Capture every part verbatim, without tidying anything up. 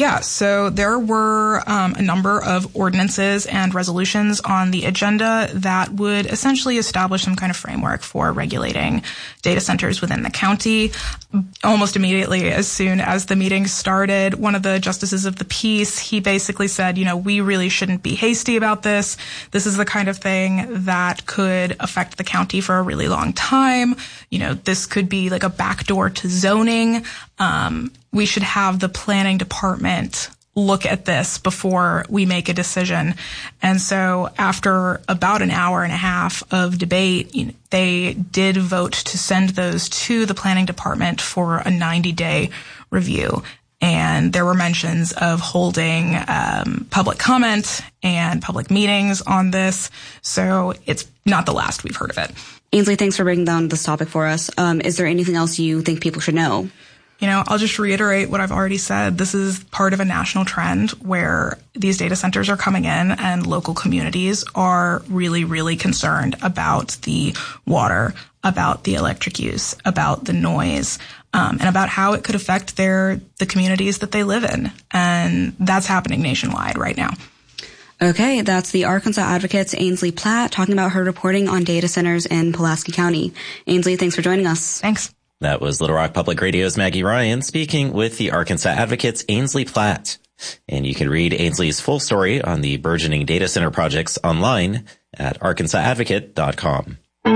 Yeah, so there were um, a number of ordinances and resolutions on the agenda that would essentially establish some kind of framework for regulating data centers within the county. Almost immediately, as soon as the meeting started, one of the justices of the peace, he basically said, you know, we really shouldn't be hasty about this. This is the kind of thing that could affect the county for a really long time. You know, this could be like a backdoor to zoning. Um, we should have the planning department look at this before we make a decision. And so after about an hour and a half of debate, you know, they did vote to send those to the planning department for a ninety day review. And there were mentions of holding um, public comment and public meetings on this. So it's not the last we've heard of it. Ainsley, thanks for breaking down this topic for us. Um, is there anything else you think people should know? You know, I'll just reiterate what I've already said. This is part of a national trend where these data centers are coming in and local communities are really, really concerned about the water, about the electric use, about the noise, um, and about how it could affect their the communities that they live in. And that's happening nationwide right now. Okay, that's the Arkansas Advocate's Ainsley Platt talking about her reporting on data centers in Pulaski County. Ainsley, thanks for joining us. Thanks. That was Little Rock Public Radio's Maggie Ryan speaking with the Arkansas Advocate's Ainsley Platt. And you can read Ainsley's full story on the burgeoning data center projects online at arkansas advocate dot com.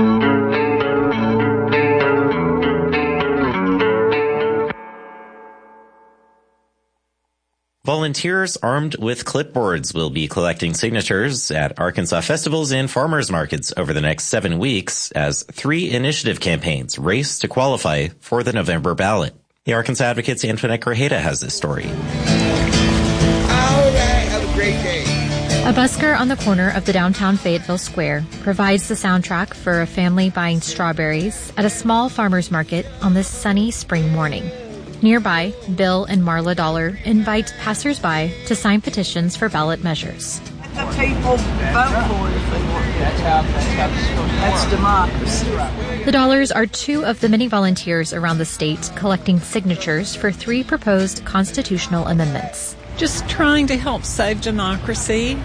Volunteers armed with clipboards will be collecting signatures at Arkansas festivals and farmers markets over the next seven weeks as three initiative campaigns race to qualify for the November ballot. The Arkansas Advocate's Antoinette Grajeda has this story. All right, have a great day. A busker on the corner of the downtown Fayetteville Square provides the soundtrack for a family buying strawberries at a small farmers market on this sunny spring morning. Nearby, Bill and Marla Dollar invite passersby to sign petitions for ballot measures. Let the people vote for it if they want to. That's how, that's how it's supposed to That's democracy. Right. The Dollars are two of the many volunteers around the state collecting signatures for three proposed constitutional amendments. Just trying to help save democracy.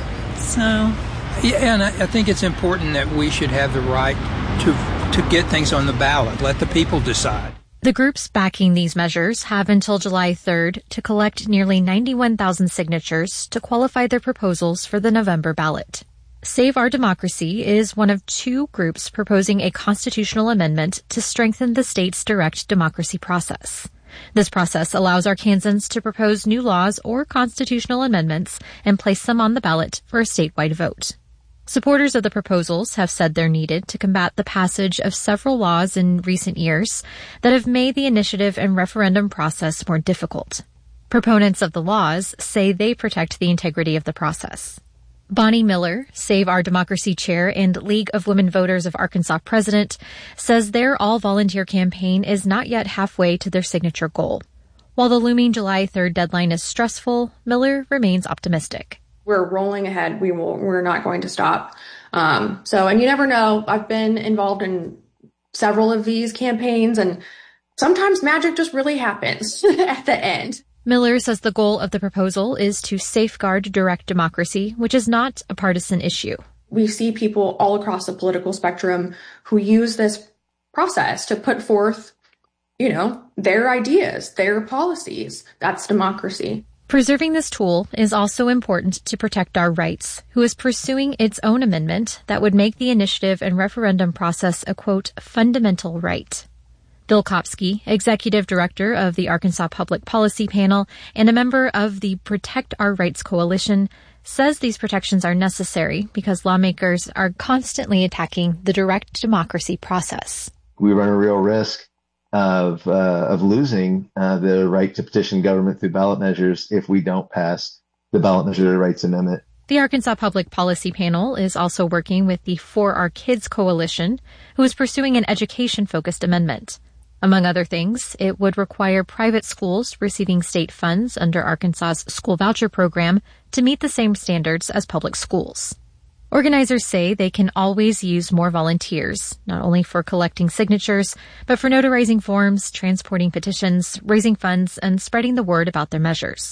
So, yeah, and I, I think it's important that we should have the right to to get things on the ballot. Let the people decide. The groups backing these measures have until July third to collect nearly ninety-one thousand signatures to qualify their proposals for the November ballot. Save Our Democracy is one of two groups proposing a constitutional amendment to strengthen the state's direct democracy process. This process allows Arkansans to propose new laws or constitutional amendments and place them on the ballot for a statewide vote. Supporters of the proposals have said they're needed to combat the passage of several laws in recent years that have made the initiative and referendum process more difficult. Proponents of the laws say they protect the integrity of the process. Bonnie Miller, Save Our Democracy chair and League of Women Voters of Arkansas president, says their all-volunteer campaign is not yet halfway to their signature goal. While the looming July third deadline is stressful, Miller remains optimistic. We're rolling ahead. We will, we're not going to stop. Um, so, and you never know. I've been involved in several of these campaigns, and sometimes magic just really happens at the end. Miller says the goal of the proposal is to safeguard direct democracy, which is not a partisan issue. We see people all across the political spectrum who use this process to put forth, you know, their ideas, their policies. That's democracy. Preserving this tool is also important to Protect Our Rights, who is pursuing its own amendment that would make the initiative and referendum process a, quote, fundamental right. Bill Kopsky, executive director of the Arkansas Public Policy Panel and a member of the Protect Our Rights Coalition, says these protections are necessary because lawmakers are constantly attacking the direct democracy process. We run a real risk of uh, of losing uh, the right to petition government through ballot measures if we don't pass the Ballot Measure Rights Amendment. The Arkansas Public Policy Panel is also working with the For Our Kids Coalition, who is pursuing an education-focused amendment. Among other things, it would require private schools receiving state funds under Arkansas's school voucher program to meet the same standards as public schools. Organizers say they can always use more volunteers, not only for collecting signatures, but for notarizing forms, transporting petitions, raising funds, and spreading the word about their measures.